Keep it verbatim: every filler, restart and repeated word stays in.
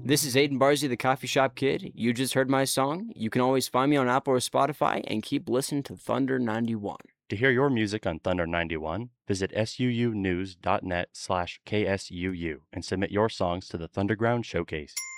This is Aiden Barzy, the Coffee Shop Kid. You just heard my song. You can always find me on Apple or Spotify and keep listening to Thunder ninety-one. To hear your music on Thunder ninety-one, visit suunews.net slash KSUU and submit your songs to the Thunderground Showcase.